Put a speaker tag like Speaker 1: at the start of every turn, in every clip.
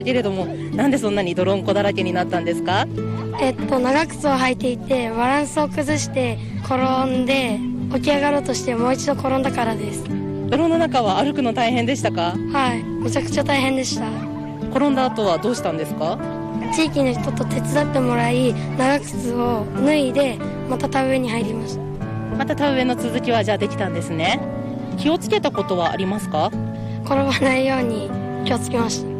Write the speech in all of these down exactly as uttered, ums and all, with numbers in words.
Speaker 1: けれども、なんでそんなに泥んこだらけになったんですか？
Speaker 2: えっと長靴を履いていてバランスを崩して転んで起き上がろうとしてもう一度転んだからです。
Speaker 1: 泥の中は歩くの大変でしたか？
Speaker 2: はい、めちゃくちゃ大変でした。
Speaker 1: 転んだ後はどうしたんですか？
Speaker 2: 地域の人と手伝ってもらい長靴を脱いでまた田植えに入りました。
Speaker 1: また田植えの続きはじゃあできたんですね。気をつけたことはありますか？
Speaker 2: 転ばないように気をつけました。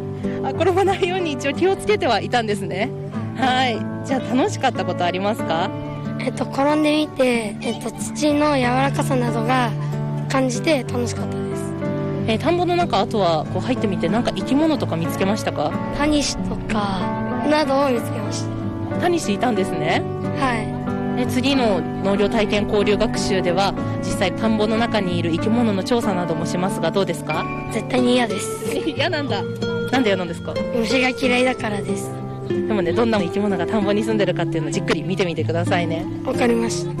Speaker 1: あ、転ばないように一応気をつけてはいたんですね。はい。じゃあ楽しかったことありますか？
Speaker 2: えっと転んでみて、えっと土の柔らかさなどが感じて楽しかったです。
Speaker 1: えー、田んぼの中、あとはこう入ってみて何か生き物とか見つけましたか？
Speaker 2: タニシとかなどを見つけました。
Speaker 1: タニシいたんですね。
Speaker 2: はい。
Speaker 1: え次の農業体験交流学習では実際田んぼの中にいる生き物の調査などもしますが、どうですか？
Speaker 2: 絶対に嫌です。
Speaker 1: 嫌なんだ。なんで嫌なんですか？
Speaker 2: 虫が嫌いだからです。
Speaker 1: でもね、どんな生き物が田んぼに住んでるかっていうのをじっくり見てみてくださいね。
Speaker 2: わかりました。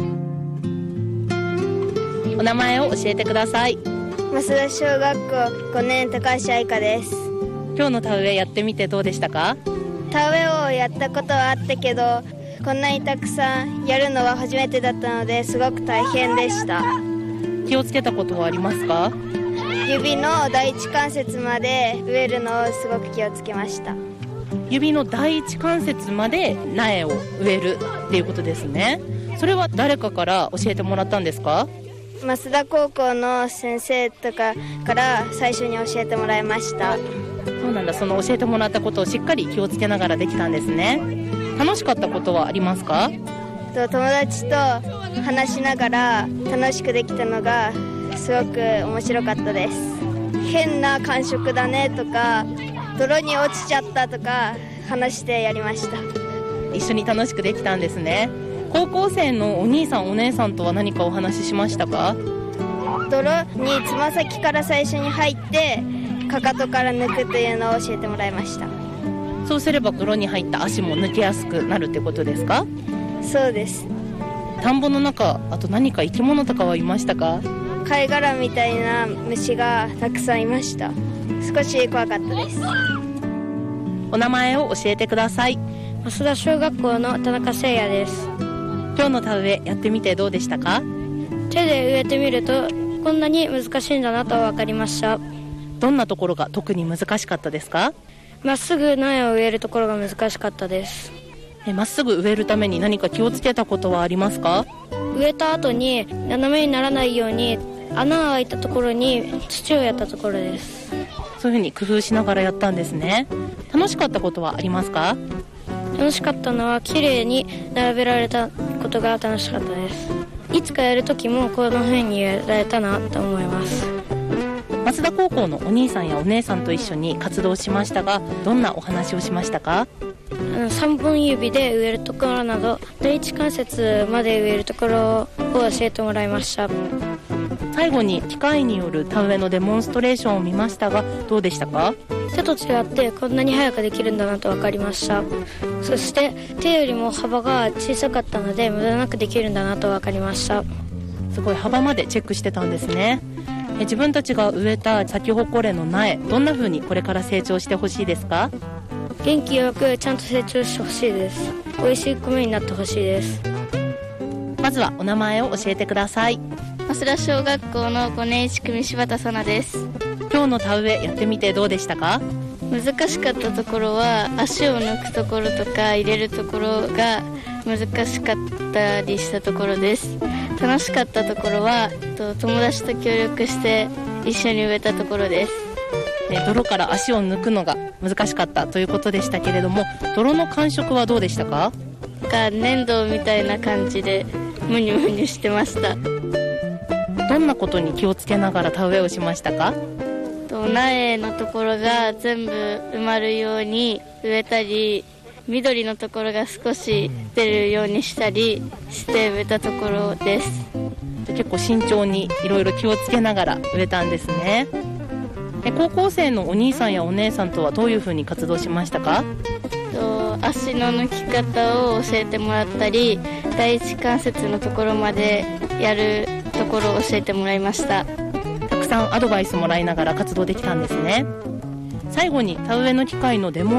Speaker 1: お名前を教えてください。
Speaker 3: 増田小学校ごねん高橋愛香です。
Speaker 1: 今日の田植えやってみてどうでしたか？
Speaker 3: 田植えをやったことはあったけど、こんなにたくさんやるのは初めてだったのですごく大変でした。
Speaker 1: 気をつけたことはありますか？
Speaker 3: 指の第一関節まで植えるのをすごく気をつけました。
Speaker 1: 指の第一関節まで苗を植えるっていうことですね。それは誰かから教えてもらったんですか？
Speaker 3: 増田高校の先生とかから最初に教えてもらいました。
Speaker 1: そうなんだ。その教えてもらったことをしっかり気をつけながらできたんですね。楽しかったことはありますか？
Speaker 3: と友達と話しながら楽しくできたのがすごく面白かったです。変な感触だねとか泥に落ちちゃったとか話してやりました。
Speaker 1: 一緒に楽しくできたんですね。高校生のお兄さんお姉さんとは何かお話ししましたか？
Speaker 3: 泥につま先から最初に入ってかかとから抜くというのを教えてもらいました。
Speaker 1: そうすれば泥に入った足も抜けやすくなるってことですか？
Speaker 3: そうです。
Speaker 1: 田んぼの中、あと何か生き物とかはいましたか？
Speaker 3: 貝殻みたいな虫がたくさんいました。少し怖かったです。
Speaker 1: お名前を教えてください。
Speaker 2: 増田小学校の田中誠也です。
Speaker 1: 今日の田植えやってみてどうでしたか？
Speaker 2: 手で植えてみるとこんなに難しいんだなと分かりました。
Speaker 1: どんなところが特に難しかったですか？
Speaker 2: まっすぐ苗を植えるところが難しかったです。
Speaker 1: えまっすぐ植えるために何か気をつけたことはありますか？
Speaker 2: 植えた後に斜めにならないように穴が開いたところに土をやったところです。
Speaker 1: そういうふうに工夫しながらやったんですね。楽しかったことはありますか？
Speaker 2: 楽しかったのは綺麗に並べられたことが楽しかったです。いつかやるときもこの風にやられたなと思います。
Speaker 1: 増田高校のお兄さんやお姉さんと一緒に活動しましたが、どんなお話をしましたか？
Speaker 2: さんぼん指で植えるところなど第一関節まで植えるところを教えてもらいました。
Speaker 1: 最後に機械による田植えのデモンストレーションを見ましたが、どうでしたか？
Speaker 2: 手と違ってこんなに早くできるんだなと分かりました。そして手よりも幅が小さかったので無駄なくできるんだなと分かりました。
Speaker 1: すごい幅までチェックしてたんですね。え自分たちが植えたサキホコレの苗、どんな風にこれから成長してほしいですか？
Speaker 2: 元気よくちゃんと成長してほしいです。美味しい米になってほしいです。
Speaker 1: まずはお名前を教えてください。
Speaker 3: 増田小学校のごねんいち組柴田さなです。
Speaker 1: 今日の田植えやってみてどうでしたか？
Speaker 3: 難しかったところは足を抜くところとか入れるところが難しかったりしたところです。楽しかったところはと友達と協力して一緒に植えたところです。
Speaker 1: 泥から足を抜くのが難しかったということでしたけれども、泥の感触はどうでしたか？
Speaker 3: が粘土みたいな感じでムニムニしてました。
Speaker 1: どんなことに気をつけながら田植えをしましたか？
Speaker 3: と苗のところが全部埋まるように植えたり、緑のところが少し出るようにしたりして植えたところです。
Speaker 1: 結構慎重にいろいろ気をつけながら植えたんですね。高校生のお兄さんやお姉さんとはどういうふうに活動しましたか？
Speaker 3: と足の抜き方を教えてもらったり、第一関節のところまでやるところを教えてもらいました。
Speaker 1: たくさんアドバイスもらいながら活動できたんですね。最後に田植えの機械のデモ